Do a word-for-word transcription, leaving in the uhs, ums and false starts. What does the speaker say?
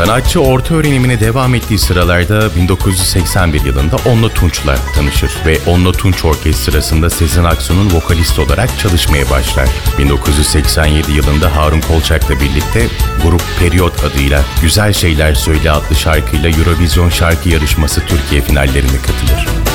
Sanatçı orta öğrenimine devam ettiği sıralarda bin dokuz yüz seksen bir yılında Onno Tunç'la tanışır ve Onno Tunç Orkestrası'nda Sezen Aksu'nun vokalist olarak çalışmaya başlar. bin dokuz yüz seksen yedi yılında Harun Kolçak'la birlikte grup Periyot adıyla Güzel Şeyler Söyle adlı şarkıyla Eurovision Şarkı Yarışması Türkiye finallerine katılır.